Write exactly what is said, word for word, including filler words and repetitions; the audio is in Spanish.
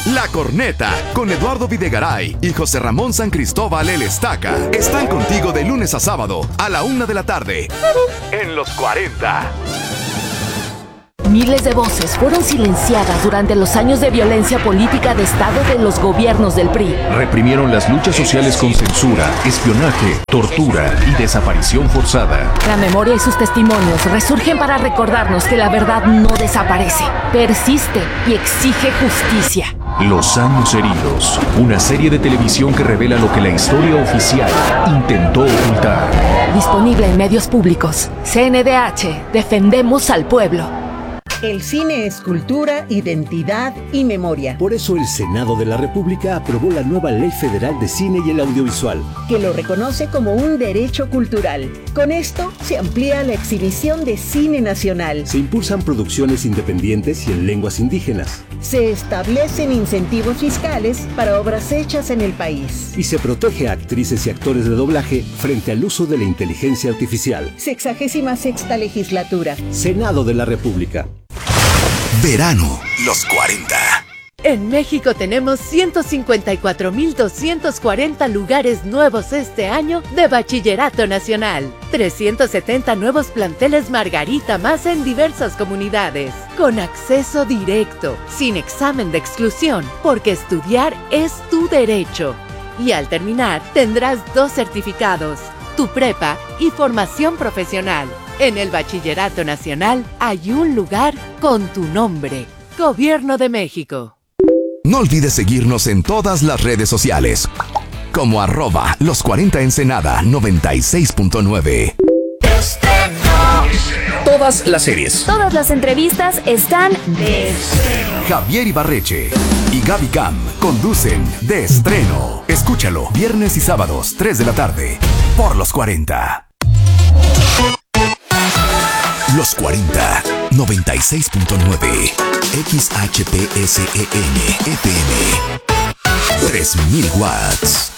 La Corneta, con Eduardo Videgaray y José Ramón San Cristóbal el Estaca. Están contigo de lunes a sábado, a la una de la tarde. En los cuarenta. Miles de voces fueron silenciadas durante los años de violencia política de Estado de los gobiernos del P R I. Reprimieron las luchas sociales con censura, espionaje, tortura y desaparición forzada. La memoria y sus testimonios resurgen para recordarnos que la verdad no desaparece, persiste y exige justicia. Los años heridos, una serie de televisión que revela lo que la historia oficial intentó ocultar. Disponible en medios públicos. C N D H, defendemos al pueblo. El cine es cultura, identidad y memoria. Por eso el Senado de la República aprobó la nueva Ley Federal de Cine y el Audiovisual, que lo reconoce como un derecho cultural. Con esto se amplía la exhibición de cine nacional. Se impulsan producciones independientes y en lenguas indígenas. Se establecen incentivos fiscales para obras hechas en el país. Y se protege a actrices y actores de doblaje frente al uso de la inteligencia artificial. Sexagésima sexta legislatura. Senado de la República. Verano, los cuarenta. En México tenemos ciento cincuenta y cuatro mil doscientos cuarenta lugares nuevos este año de Bachillerato Nacional. trescientos setenta nuevos planteles Margarita más en diversas comunidades. Con acceso directo, sin examen de exclusión, porque estudiar es tu derecho. Y al terminar, tendrás dos certificados, tu prepa y formación profesional. En el Bachillerato Nacional hay un lugar con tu nombre. Gobierno de México. No olvides seguirnos en todas las redes sociales, como arroba los cuarenta Ensenada noventa y seis punto nueve. Todas las series, todas las entrevistas están de estreno. Javier Ibarreche y Gaby Cam conducen De Estreno. Escúchalo viernes y sábados, tres de la tarde, por los cuarenta. Los cuarenta, noventa y seis punto nueve. X H P S E N F M. tres mil watts.